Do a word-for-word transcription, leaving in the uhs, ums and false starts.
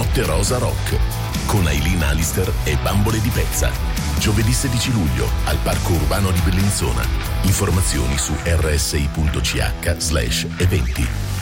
Notte Rosa Rock con Aileen Alister e Bambole di Pezza. Giovedì sedici luglio al Parco Urbano di Bellinzona. Informazioni su rsi.ch slash eventi.